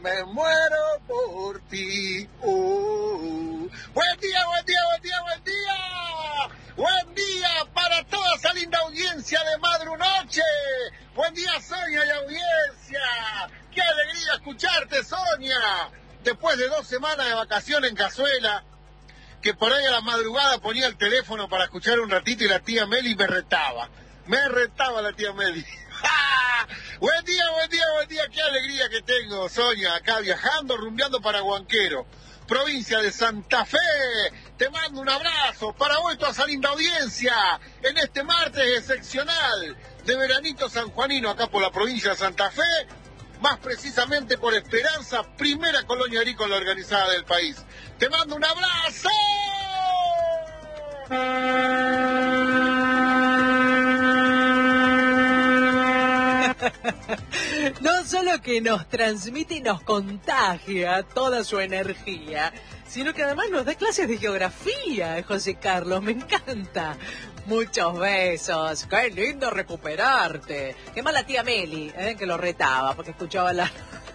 me muero por ti. Buen día, buen día, buen día, buen día. Buen día para toda esa linda audiencia de Madrunoche. Buen día, Sonia y audiencia. Qué alegría escucharte, Sonia. Después de 2 semanas de vacaciones en Cazuela, que por ahí a la madrugada ponía el teléfono para escuchar un ratito y la tía Meli me retaba. Me retaba la tía Meli. Buen día, buen día, buen día. Qué alegría que tengo, Sonia, acá viajando, rumbeando para Huanquero, provincia de Santa Fe. Te mando un abrazo para hoy, toda esa linda audiencia, en este martes excepcional de veranito sanjuanino, acá por la provincia de Santa Fe, más precisamente por Esperanza, primera colonia agrícola organizada del país. Te mando un abrazo. No solo que nos transmite y nos contagia toda su energía, sino que además nos da clases de geografía, José Carlos, me encanta. Muchos besos, qué lindo recuperarte. Qué mal la tía Meli, que lo retaba porque escuchaba la...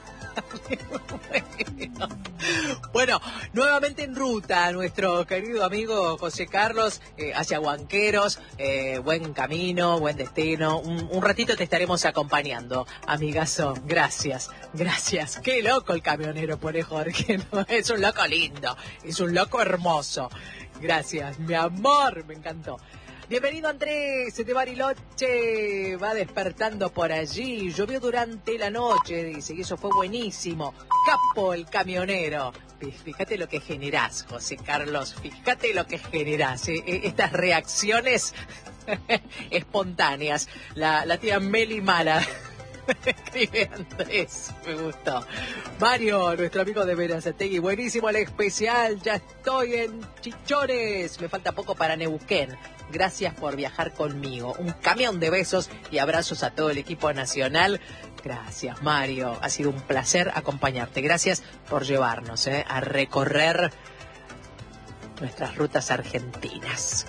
Bueno, nuevamente en ruta nuestro querido amigo José Carlos hacia Huanqueros, buen camino, buen destino. Un ratito te estaremos acompañando, amigazo. Gracias, gracias. Qué loco el camionero, pone Jorge, ¿no? Es un loco lindo, es un loco hermoso. Gracias, mi amor, me encantó. Bienvenido Andrés de Bariloche, va despertando por allí, llovió durante la noche, dice, y eso fue buenísimo. Capo el camionero. Fíjate lo que generás, José Carlos, fíjate lo que generás, estas reacciones espontáneas. La tía Meli Mala. Escribe Andrés, me gustó. Mario, nuestro amigo de Verazategui, buenísimo el especial, ya estoy en Chichones, me falta poco para Neuquén. Gracias por viajar conmigo. Un camión de besos y abrazos a todo el equipo nacional. Gracias, Mario. Ha sido un placer acompañarte. Gracias por llevarnos a recorrer nuestras rutas argentinas.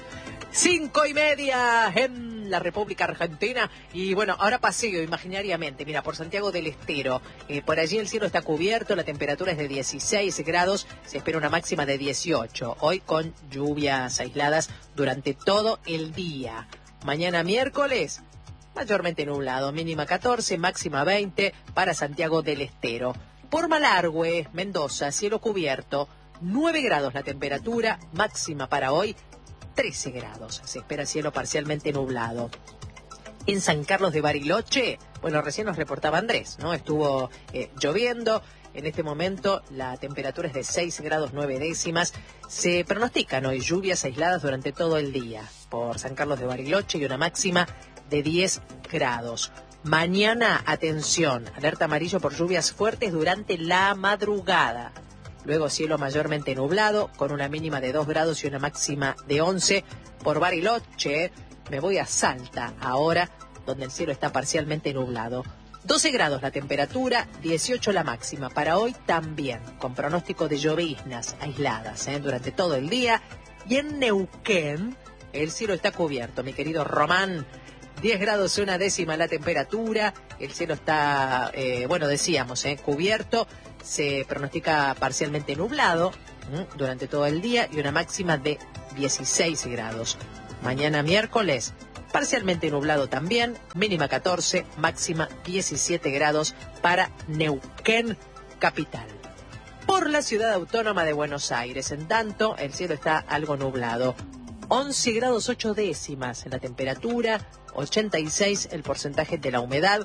5:30 en la República Argentina. Y bueno, ahora paseo imaginariamente, mira, por Santiago del Estero. Por allí el cielo está cubierto, la temperatura es de 16 grados, se espera una máxima de 18. Hoy con lluvias aisladas durante todo el día. Mañana miércoles, mayormente nublado, mínima 14, máxima 20 para Santiago del Estero. Por Malargüe, Mendoza, cielo cubierto, 9 grados la temperatura, máxima para hoy 13 grados. Se espera cielo parcialmente nublado. En San Carlos de Bariloche, bueno, recién nos reportaba Andrés, ¿no? Estuvo lloviendo. En este momento la temperatura es de 6 grados 9 décimas. Se pronostican hoy lluvias aisladas durante todo el día por San Carlos de Bariloche y una máxima de 10 grados. Mañana, atención, alerta amarillo por lluvias fuertes durante la madrugada. Luego cielo mayormente nublado, con una mínima de 2 grados y una máxima de 11. Por Bariloche, me voy a Salta ahora, donde el cielo está parcialmente nublado. 12 grados la temperatura, 18 la máxima. Para hoy también, con pronóstico de lloviznas aisladas durante todo el día. Y en Neuquén, el cielo está cubierto, mi querido Román. 10 grados una décima la temperatura, el cielo está, decíamos, cubierto, se pronostica parcialmente nublado durante todo el día y una máxima de 16 grados. Mañana miércoles, parcialmente nublado también, mínima 14, máxima 17 grados para Neuquén, capital. Por la ciudad autónoma de Buenos Aires, en tanto, el cielo está algo nublado. 11 grados 8 décimas en la temperatura, 86 el porcentaje de la humedad,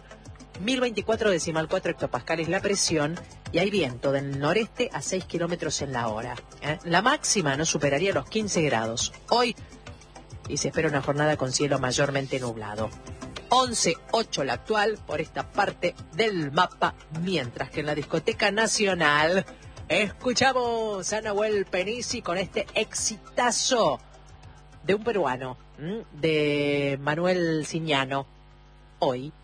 1024,4 hectopascales la presión y hay viento del noreste a 6 kilómetros en la hora. La máxima no superaría los 15 grados hoy y se espera una jornada con cielo mayormente nublado. 11:08 la actual por esta parte del mapa, mientras que en la discoteca nacional escuchamos a Nahuel Penisi con este exitazo de un peruano, de Manuel Ciñano, hoy.